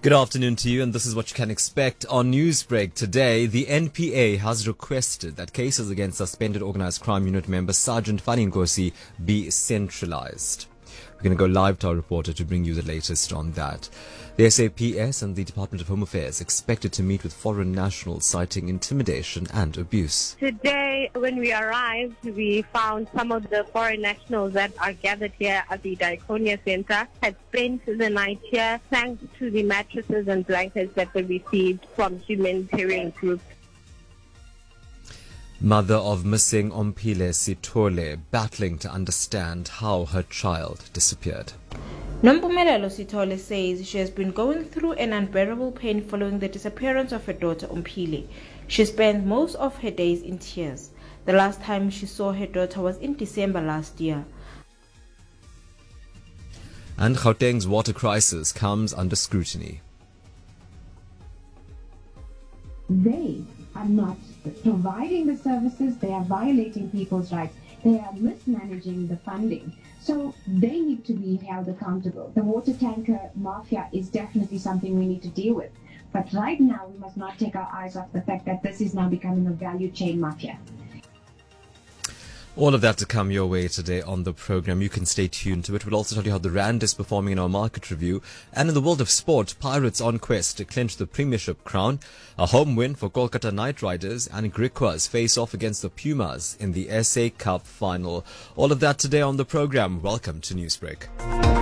Good afternoon to you, and this is what you can expect on Newsbreak today. The NPA has requested that cases against suspended organised crime unit member Sergeant Fani Nkosi be centralised. We're going to go live to our reporter to bring you the latest on that. The SAPS and the Department of Home Affairs expected to meet with foreign nationals citing intimidation and abuse. Today, when we arrived, we found some of the foreign nationals that are gathered here at the Diakonia Center had spent the night here thanks to the mattresses and blankets that were received from humanitarian groups. Mother of missing Omphile Sithole battling to understand how her child disappeared. Nompumelelo Sithole says she has been going through an unbearable pain following the disappearance of her daughter Omphile. She spends most of her days in tears. The last time she saw her daughter was in December last year. And Gauteng's water crisis comes under scrutiny. They are not providing the services, they are violating people's rights, they are mismanaging the funding. So they need to be held accountable. The water tanker mafia is definitely something we need to deal with. But right now, we must not take our eyes off the fact that this is now becoming a value chain mafia. All of that to come your way today on the program. You can stay tuned to it. We'll also tell you how the Rand is performing in our market review. And in the world of sport, Pirates on quest to clinch the Premiership crown. A home win for Kolkata Knight Riders, and Griquas face off against the Pumas in the SA Cup final. All of that today on the program. Welcome to Newsbreak.